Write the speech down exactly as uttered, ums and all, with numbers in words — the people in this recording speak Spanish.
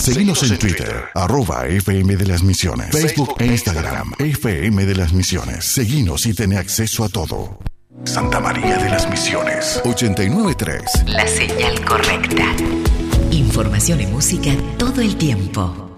Seguinos en Twitter, arroba F M de las Misiones, Facebook e Instagram, F M de las Misiones. Seguinos y ten acceso a todo. Santa María de las Misiones, ochenta y nueve punto tres. La señal correcta. Información y música todo el tiempo.